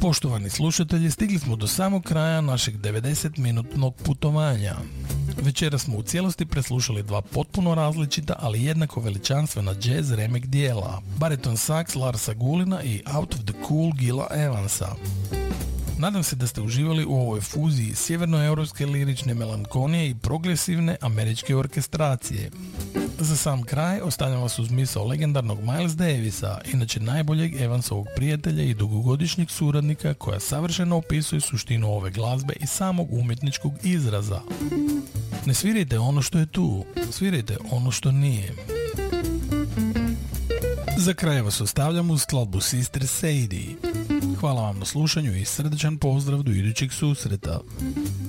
Poštovani slušatelji, stigli smo do samog kraja našeg 90-minutnog putovanja. Večera smo u cijelosti preslušali dva potpuno različita, ali jednako veličanstvena jazz remake dijela, bariton sax Larsa Gulina i Out of the Cool Gila Evansa. Nadam se da ste uživali u ovoj fuziji sjevernoeuropske lirične melankolije i progresivne američke orkestracije. Za sam kraj ostavljam vas uz misao legendarnog Miles Davisa, inače najboljeg Evansovog prijatelja i dugogodišnjeg suradnika, koja savršeno opisuje suštinu ove glazbe i samog umjetničkog izraza. Ne svirajte ono što je tu, svirajte ono što nije. Za kraj vas ostavljam uz skladbu Sister Sadie. Hvala vam na slušanju i srdačan pozdrav do idućeg susreta.